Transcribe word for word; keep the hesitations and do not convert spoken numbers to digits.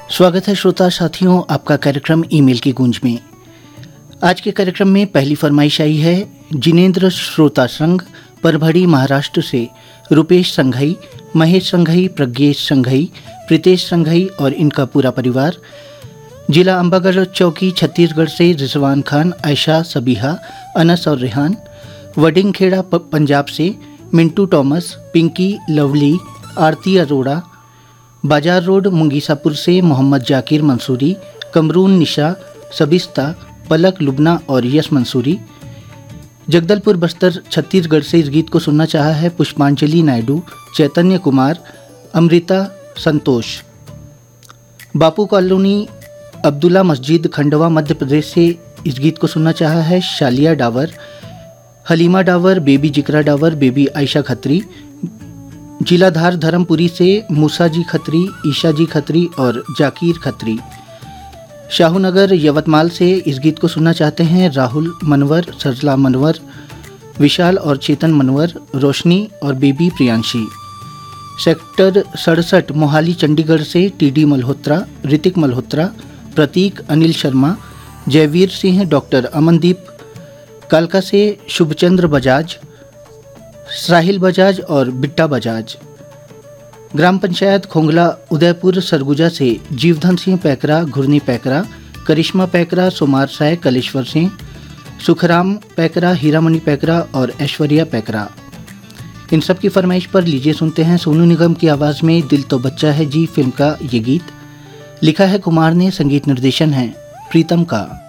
स्वागत है श्रोता साथियों, आपका कार्यक्रम ईमेल की गूंज में। आज के कार्यक्रम में पहली फरमाइश आई है जिनेंद्र श्रोता संघ परभड़ी महाराष्ट्र से Rupesh Shanghai, Mahesh Shanghai, Pradnyesh Shanghai, Pritesh Shanghai और इनका पूरा परिवार। जिला अंबागढ़ चौकी छत्तीसगढ़ से रिजवान खान, आयशा, सबीहा, अनस और रेहान। वडिंगखेड़ा पंजाब से मिंटू टॉमस, पिंकी, लवली, आरती अरोड़ा। बाजार रोड मुंगीसापुर से मोहम्मद जाकिर मंसूरी, कमरून निशा, सबिस्ता, पलक लुबना और यश मंसूरी। जगदलपुर बस्तर छत्तीसगढ़ से इस गीत को सुनना चाहा है पुष्पांजलि नायडू, चैतन्य कुमार, अमृता, संतोष। बापू कॉलोनी अब्दुल्ला मस्जिद खंडवा मध्य प्रदेश से इस गीत को सुनना चाहा है शालिया डावर, हलीमा डावर, बेबी जिक्रा डावर, बेबी आयशा खत्री। जिलाधार धर्मपुरी से मूसा जी खत्री, ईशा जी खत्री और जाकिर खत्री। शाहूनगर यवतमाल से इस गीत को सुनना चाहते हैं राहुल मनवर, सरला मनवर, विशाल और चेतन मनवर, रोशनी और बेबी प्रियांशी। सेक्टर सड़सठ मोहाली चंडीगढ़ से टीडी मल्होत्रा, ऋतिक मल्होत्रा, प्रतीक, अनिल शर्मा, जयवीर सिंह, डॉक्टर अमनदीप। कालका से शुभचंद्र बजाज, साहिल बजाज और बिट्टा बजाज। ग्राम पंचायत खोंगला उदयपुर सरगुजा से जीवधन सिंह पैकरा, घुरनी पैकरा, करिश्मा पैकरा, सुमार साय, कलेश्वर सिंह, सुखराम पैकरा, हीरामणि पैकरा और ऐश्वर्या पैकरा। इन सब की फरमाइश पर लीजिए सुनते हैं सोनू निगम की आवाज़ में दिल तो बच्चा है जी फिल्म का ये गीत। लिखा है कुमार ने, संगीत निर्देशन है प्रीतम का।